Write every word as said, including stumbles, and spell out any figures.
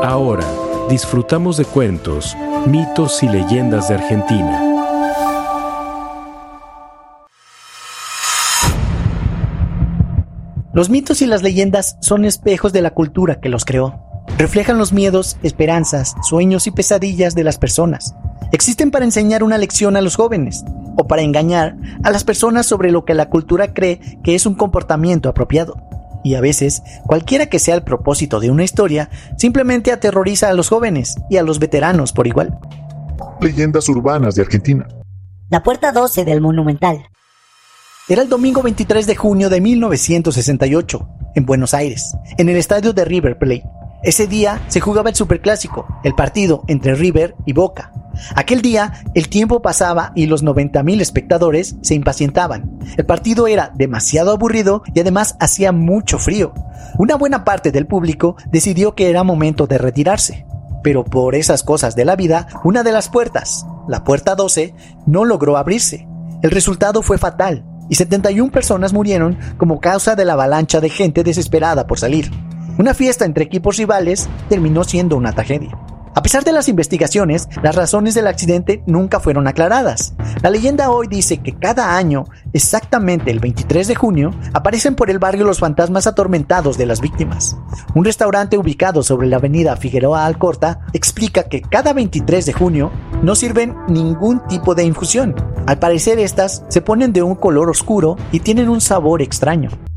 Ahora, disfrutamos de cuentos, mitos y leyendas de Argentina. Los mitos y las leyendas son espejos de la cultura que los creó. Reflejan los miedos, esperanzas, sueños y pesadillas de las personas. Existen para enseñar una lección a los jóvenes o para engañar a las personas sobre lo que la cultura cree que es un comportamiento apropiado. Y a veces, cualquiera que sea el propósito de una historia, simplemente aterroriza a los jóvenes y a los veteranos por igual. Leyendas urbanas de Argentina. La puerta doce del Monumental. Era el domingo veintitrés de junio de mil novecientos sesenta y ocho, en Buenos Aires, en el estadio de River Plate. Ese día se jugaba el Superclásico, el partido entre River y Boca. Aquel día, el tiempo pasaba y los noventa mil espectadores se impacientaban. El partido era demasiado aburrido y además hacía mucho frío. Una buena parte del público decidió que era momento de retirarse. Pero por esas cosas de la vida, una de las puertas, la puerta doce, no logró abrirse. El resultado fue fatal y setenta y una personas murieron como causa de la avalancha de gente desesperada por salir. Una fiesta entre equipos rivales terminó siendo una tragedia. A pesar de las investigaciones, las razones del accidente nunca fueron aclaradas. La leyenda hoy dice que cada año, exactamente el veintitrés de junio, aparecen por el barrio los fantasmas atormentados de las víctimas. Un restaurante ubicado sobre la avenida Figueroa Alcorta explica que cada veintitrés de junio no sirven ningún tipo de infusión. Al parecer estas se ponen de un color oscuro y tienen un sabor extraño.